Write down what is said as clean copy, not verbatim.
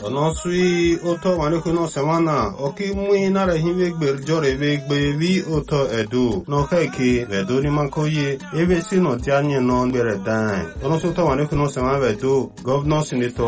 ono sui oto maniko no semana oki mui nara hive gber jore ve gbe vi oto edu no keke vedo ni mankoye ebe si no tianye no bere dan ono so to maniko no semana vedo governor senator